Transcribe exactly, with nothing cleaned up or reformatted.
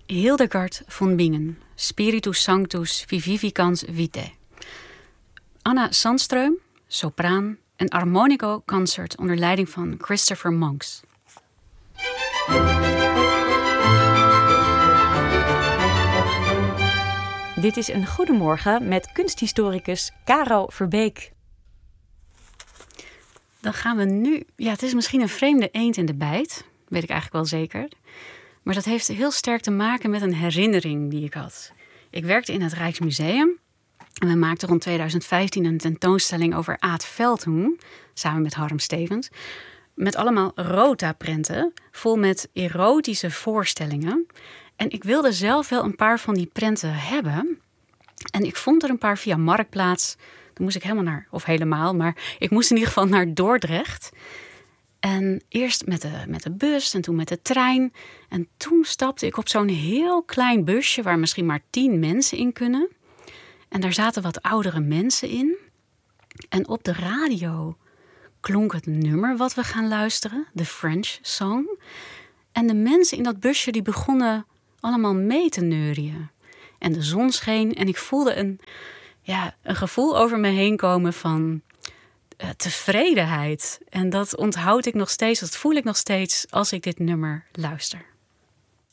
Hildegard von Bingen, Spiritus Sanctus Vivificans Vitae. Anna Sandström, sopraan, en Armonico Concert onder leiding van Christopher Monks. Dit is een Goedemorgen met kunsthistoricus Caro Verbeek. Dan gaan we nu... Ja, het is misschien een vreemde eend in de bijt. Weet ik eigenlijk wel zeker. Maar dat heeft heel sterk te maken met een herinnering die ik had. Ik werkte in het Rijksmuseum. En we maakten rond tweeduizend vijftien een tentoonstelling over Aad Veldhoen. Samen met Harm Stevens. Met allemaal rota-prenten. Vol met erotische voorstellingen. En ik wilde zelf wel een paar van die prenten hebben. En ik vond er een paar via Marktplaats. Dan moest ik helemaal naar, of helemaal, maar ik moest in ieder geval naar Dordrecht. En eerst met de, met de bus en toen met de trein. En toen stapte ik op zo'n heel klein busje waar misschien maar tien mensen in kunnen. En daar zaten wat oudere mensen in. En op de radio klonk het nummer wat we gaan luisteren, de French Song. En de mensen in dat busje die begonnen allemaal mee te neurien. En de zon scheen en ik voelde een, ja, een gevoel over me heen komen van uh, tevredenheid. En dat onthoud ik nog steeds, dat voel ik nog steeds als ik dit nummer luister.